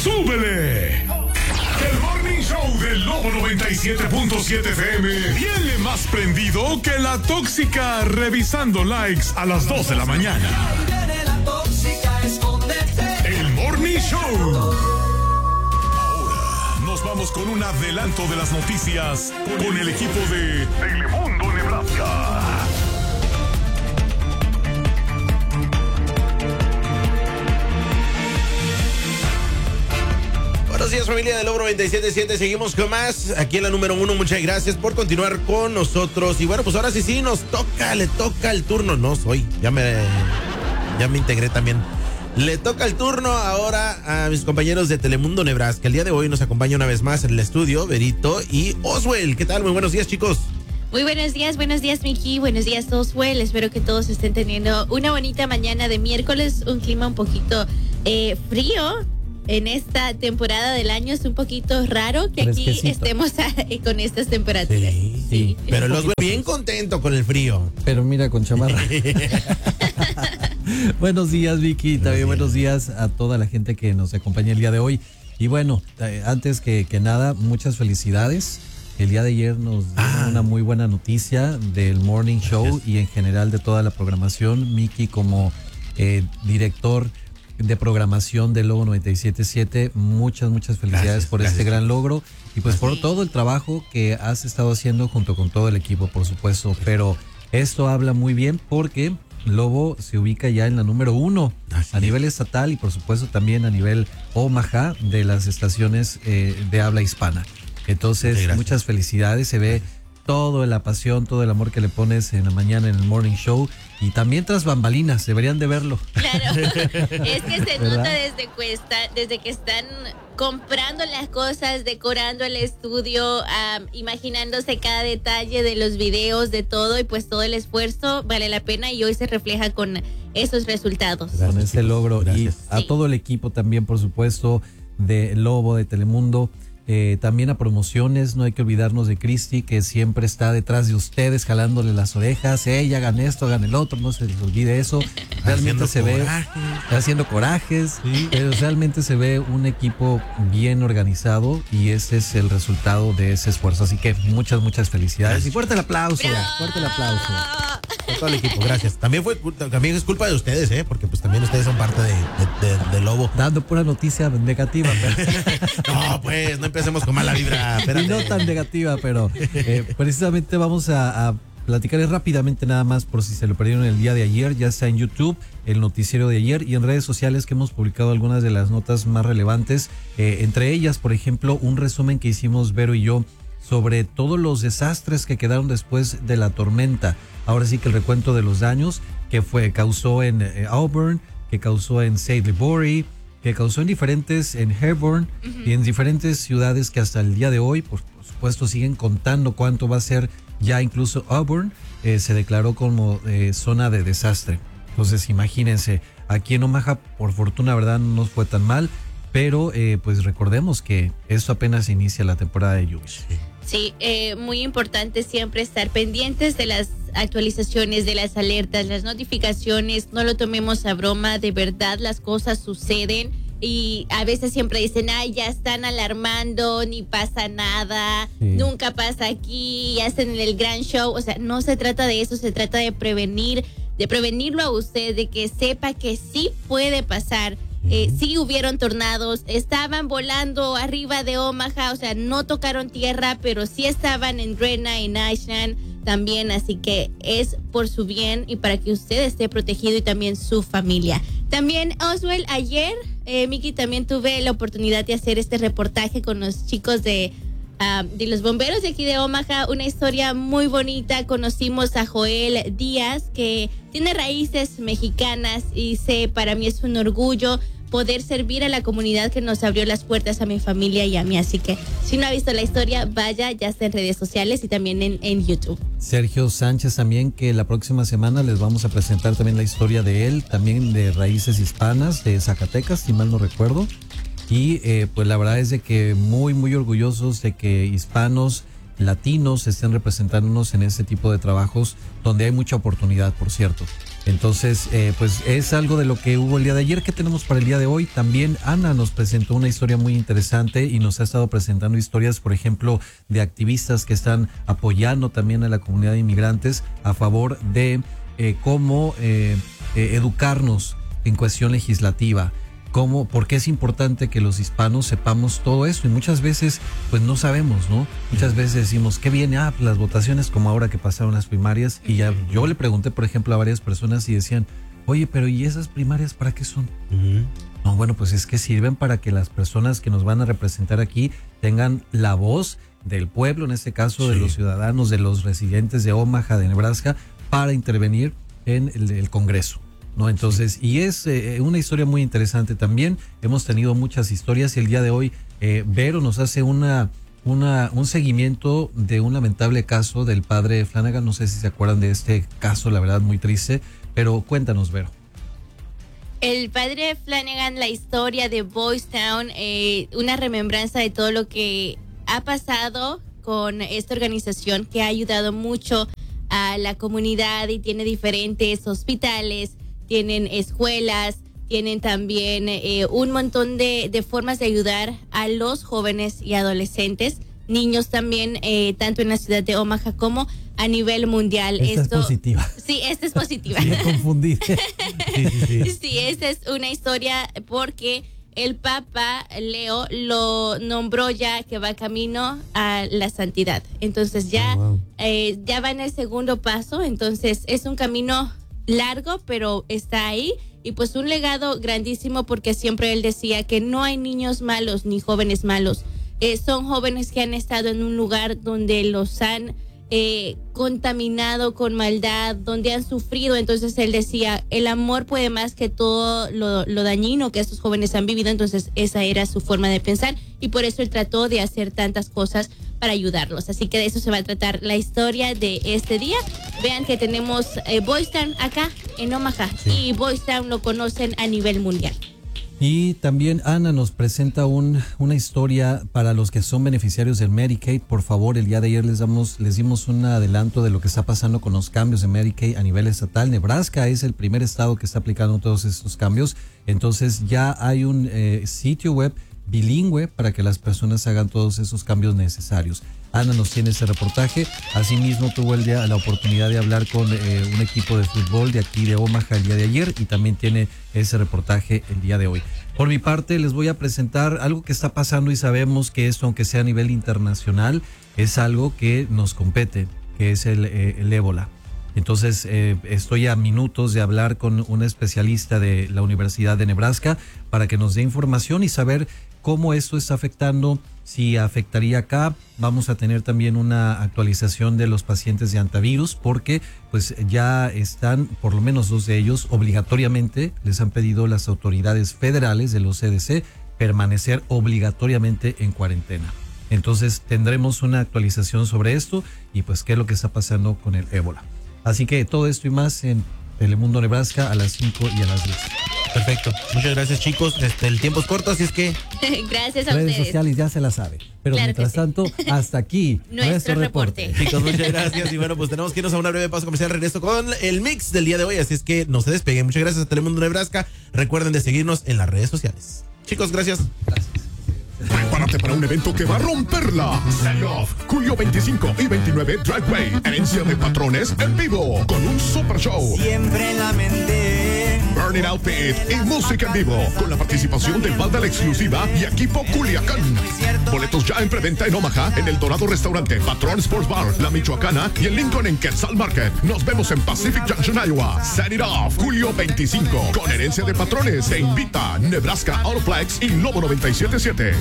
¡Súbele! El Morning Show del Lobo 97.7 FM viene más prendido que la tóxica revisando likes a las 2 de la mañana. El Morning Show. Ahora nos vamos con un adelanto de las noticias con el equipo de Telemundo Nebraska. Buenos días, familia del Lobo 97.7. Seguimos con más aquí en la número 1. Muchas gracias por continuar con nosotros. Y bueno, pues ahora sí, le toca el turno. No soy, ya me integré también. Le toca el turno ahora a mis compañeros de Telemundo Nebraska. El día de hoy nos acompaña una vez más en el estudio Berito y Oswell. ¿Qué tal? Muy buenos días, chicos. Muy buenos días, Miki, buenos días, Oswell. Espero que todos estén teniendo una bonita mañana de miércoles, un clima un poquito frío. En esta temporada del año es un poquito raro que aquí estemos con estas temperaturas. Sí. Pero los veo bien contento con el frío. Pero mira, con chamarra. Buenos días, Vicky. También buenos días a toda la gente que nos acompaña el día de hoy. Y bueno, antes que nada, muchas felicidades. El día de ayer nos dio una muy buena noticia del Morning Show y en general de toda la programación. Miki, como director de programación del Lobo 97.7, muchas felicidades por este gran logro y pues por todo el trabajo que has estado haciendo junto con todo el equipo, por supuesto, pero esto habla muy bien porque Lobo se ubica ya en la número 1 a nivel estatal y por supuesto también a nivel Omaha de las estaciones de habla hispana. Entonces, muchas felicidades, se ve toda la pasión, todo el amor que le pones en la mañana en el Morning Show y también tras bambalinas, deberían de verlo. Claro, es que se nota desde que están comprando las cosas, decorando el estudio, imaginándose cada detalle de los videos, de todo y pues todo el esfuerzo vale la pena y hoy se refleja con esos resultados. Con ese logro. Gracias. Y a todo el equipo también, por supuesto, de Lobo, de Telemundo. También a promociones, no hay que olvidarnos de Cristi, que siempre está detrás de ustedes jalándole las orejas, ya hagan esto, hagan el otro, no se les olvide eso. Realmente se ve haciendo corajes, pero realmente se ve un equipo bien organizado y ese es el resultado de ese esfuerzo, así que muchas felicidades y fuerte el aplauso, a todo el equipo, gracias. También es culpa de ustedes, porque pues también ustedes son parte de Lobo. Dando pura noticia negativa, pero no, pues no empecemos con mala vibra. Y no tan negativa, pero precisamente vamos a platicarles rápidamente nada más por si se lo perdieron el día de ayer. Ya está en YouTube el noticiero de ayer y en redes sociales que hemos publicado algunas de las notas más relevantes. Entre ellas, por ejemplo, un resumen que hicimos Vero y yo sobre todos los desastres que quedaron después de la tormenta. Ahora sí que el recuento de los daños que causó en Auburn, que causó en Salisbury, que causó en Hebron y en diferentes ciudades que hasta el día de hoy, por supuesto, siguen contando cuánto va a ser. Ya incluso Auburn se declaró como zona de desastre. Entonces, imagínense, aquí en Omaha, por fortuna, verdad, no nos fue tan mal, pero pues recordemos que esto apenas inicia la temporada de lluvias. Sí, muy importante siempre estar pendientes de las actualizaciones, de las alertas, las notificaciones. No lo tomemos a broma, de verdad las cosas suceden y a veces siempre dicen, ya están alarmando, ni pasa nada, nunca pasa aquí, hacen el gran show. O sea, no se trata de eso, se trata de prevenirlo a usted, de que sepa que sí puede pasar. Sí hubieron tornados, estaban volando arriba de Omaha, o sea, no tocaron tierra, pero sí estaban en Drena, en Ashland también, así que es por su bien y para que usted esté protegido y también su familia. También, Oswell, ayer, Miki, también tuve la oportunidad de hacer este reportaje con los chicos de los bomberos de aquí de Omaha, una historia muy bonita. Conocimos a Joel Díaz, que tiene raíces mexicanas y para mí es un orgullo poder servir a la comunidad que nos abrió las puertas a mi familia y a mí. Así que si no ha visto la historia, vaya, ya está en redes sociales y también en YouTube. Sergio Sánchez también, que la próxima semana les vamos a presentar también la historia de él, también de raíces hispanas de Zacatecas, si mal no recuerdo. Y pues la verdad es de que muy orgullosos de que hispanos latinos estén representándonos en este tipo de trabajos donde hay mucha oportunidad, por cierto. Entonces, pues es algo de lo que hubo el día de ayer. ¿Qué tenemos para el día de hoy? También Ana nos presentó una historia muy interesante y nos ha estado presentando historias, por ejemplo, de activistas que están apoyando también a la comunidad de inmigrantes a favor de cómo educarnos en cuestión legislativa. ¿Por qué es importante que los hispanos sepamos todo eso? Y muchas veces, pues no sabemos, ¿no? Muchas veces decimos, ¿qué viene? Pues las votaciones, como ahora que pasaron las primarias. Y ya yo le pregunté, por ejemplo, a varias personas y decían, oye, pero ¿y esas primarias para qué son? No, bueno, pues es que sirven para que las personas que nos van a representar aquí tengan la voz del pueblo, en este caso de los ciudadanos, de los residentes de Omaha, de Nebraska, para intervenir en el Congreso, ¿no? Entonces, y es una historia muy interesante también. Hemos tenido muchas historias y el día de hoy Vero nos hace un seguimiento de un lamentable caso del padre Flanagan. No sé si se acuerdan de este caso, la verdad muy triste, pero cuéntanos, Vero. El padre Flanagan, la historia de Boys Town, una remembranza de todo lo que ha pasado con esta organización que ha ayudado mucho a la comunidad y tiene diferentes hospitales, tienen escuelas, tienen también un montón de formas de ayudar a los jóvenes y adolescentes, niños también, tanto en la ciudad de Omaha como a nivel mundial. Esta es positiva. Sí, esta es positiva. Sí, me confundí. Sí, esta es una historia porque el Papa Leo lo nombró ya que va camino a la santidad. Entonces ya va en el segundo paso. Entonces es un camino largo, pero está ahí. Y pues un legado grandísimo porque siempre él decía que no hay niños malos ni jóvenes malos. Son jóvenes que han estado en un lugar donde los han contaminado con maldad, donde han sufrido. Entonces él decía, el amor puede más que todo lo dañino que estos jóvenes han vivido. Entonces esa era su forma de pensar y por eso él trató de hacer tantas cosas para ayudarlos. Así que de eso se va a tratar la historia de este día. Vean que tenemos Boys Town acá en Omaha y Boys Town lo conocen a nivel mundial. Y también Ana nos presenta una historia para los que son beneficiarios del Medicaid. Por favor, el día de ayer les dimos un adelanto de lo que está pasando con los cambios de Medicaid a nivel estatal. Nebraska es el primer estado que está aplicando todos estos cambios. Entonces ya hay un sitio web bilingüe para que las personas hagan todos esos cambios necesarios. Ana nos tiene ese reportaje. Asimismo tuvo la oportunidad de hablar con un equipo de fútbol de aquí de Omaha el día de ayer y también tiene ese reportaje el día de hoy. Por mi parte les voy a presentar algo que está pasando y sabemos que esto, aunque sea a nivel internacional, es algo que nos compete, que es el ébola. Entonces estoy a minutos de hablar con un especialista de la Universidad de Nebraska para que nos dé información y saber cómo esto está afectando, si afectaría acá. Vamos a tener también una actualización de los pacientes de antivirus porque pues ya están, por lo menos 2 de ellos, obligatoriamente les han pedido las autoridades federales de los CDC permanecer obligatoriamente en cuarentena. Entonces tendremos una actualización sobre esto y pues qué es lo que está pasando con el ébola. Así que todo esto y más en Telemundo Nebraska a las 5 y a las 10. Perfecto. Muchas gracias, chicos. El tiempo es corto, así es que... Gracias a redes ustedes. Sociales ya se la sabe. Pero claro mientras tanto, hasta aquí nuestro reporte. Chicos, muchas gracias. Y bueno, pues tenemos que irnos a una breve pausa comercial. Regreso con el mix del día de hoy. Así es que no se despeguen. Muchas gracias a Telemundo Nebraska. Recuerden de seguirnos en las redes sociales. Chicos, gracias. Prepárate para un evento que va a romperla. Send Off, julio 25 y 29, Dragway, herencia de patrones en vivo, con un super show. Siempre la mente. Burning Outfit y música en vivo, con la participación de Banda La Exclusiva y equipo Culiacán. Boletos ya en preventa en Omaha, en el Dorado Restaurante, Patrón Sports Bar, La Michoacana y en Lincoln en Quetzal Market. Nos vemos en Pacific Junction, Iowa. Set It Off, julio 25, con herencia de patrones. Te invita Nebraska Autoplex y Lobo 97.7.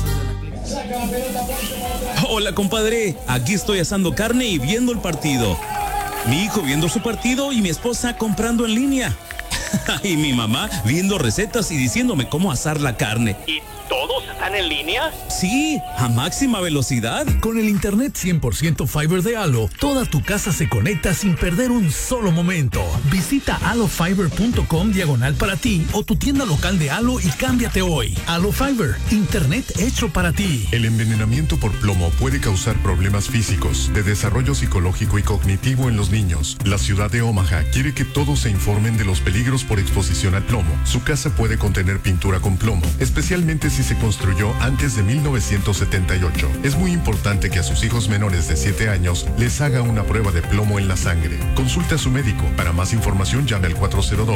Hola, compadre. Aquí estoy asando carne y viendo el partido. Mi hijo viendo su partido y mi esposa comprando en línea. Y mi mamá viendo recetas y diciéndome cómo asar la carne. Y todos están en línea? Sí, a máxima velocidad. Con el internet 100% Fiber de Halo, toda tu casa se conecta sin perder un solo momento. Visita halofiber.com/diagonal para ti o tu tienda local de Halo y cámbiate hoy. Halo Fiber, internet hecho para ti. El envenenamiento por plomo puede causar problemas físicos, de desarrollo psicológico y cognitivo en los niños. La ciudad de Omaha quiere que todos se informen de los peligros por exposición al plomo. Su casa puede contener pintura con plomo, especialmente si se construyó antes de 1978. Es muy importante que a sus hijos menores de 7 años les haga una prueba de plomo en la sangre. Consulte a su médico. Para más información llame al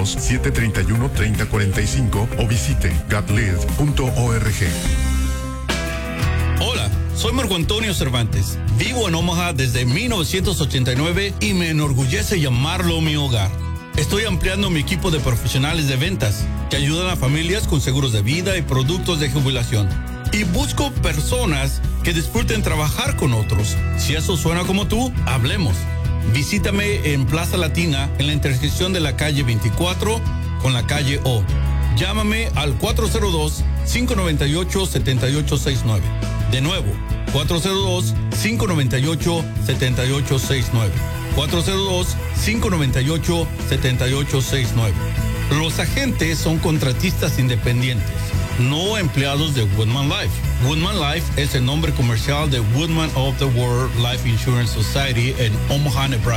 402-731-3045 o visite godlive.org. Hola, soy Marco Antonio Cervantes. Vivo en Omaha desde 1989 y me enorgullece llamarlo mi hogar. Estoy ampliando mi equipo de profesionales de ventas que ayudan a familias con seguros de vida y productos de jubilación. Y busco personas que disfruten trabajar con otros. Si eso suena como tú, hablemos. Visítame en Plaza Latina, en la intersección de la calle 24 con la calle O. Llámame al 402-598-7869. De nuevo, 402-598-7869. 402-598-7869. Los agentes son contratistas independientes, no empleados de Woodman Life. Woodman Life es el nombre comercial de Woodman of the World Life Insurance Society en Omaha, Nebraska.